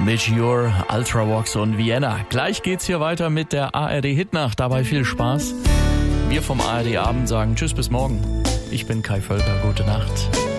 Meteor, Ultravox und Vienna. Gleich geht's hier weiter mit der ARD Hitnacht. Dabei viel Spaß. Wir vom ARD Abend sagen Tschüss bis morgen. Ich bin Kai Völker. Gute Nacht.